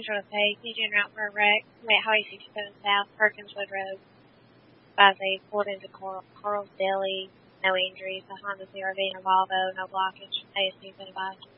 Central to pay. PG en route for a wreck. Wait, Highway 67 South, Perkinswood Road. 5-8, pulled into Carl's Deli. No injuries. A Honda CRV and a Volvo. No blockage. ASD been advised.